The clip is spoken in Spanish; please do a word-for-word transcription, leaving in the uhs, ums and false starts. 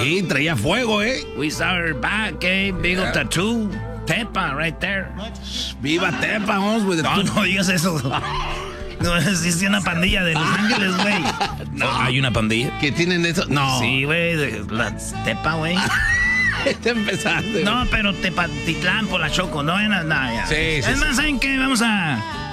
Sí, traía fuego, ¿eh? We saw her back, eh? Big old tattoo. Tepa, right there. Viva Tepa, vamos, güey. No, no digas eso. No, es una pandilla de Los Ángeles, güey. No. ¿Hay una pandilla? ¿Que tienen eso? No. Sí, güey, la Tepa, güey. Te empezaste. No, pero Tepatitlán por la Choco, no, no, no ya. Sí, sí, es más, sí. ¿saben qué? Vamos a...